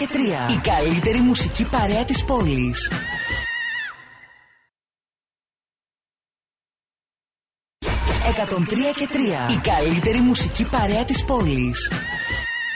και 3. Η καλύτερη μουσική παρέα της πόλης. 103 και 3. Η καλύτερη μουσική παρέα της πόλης.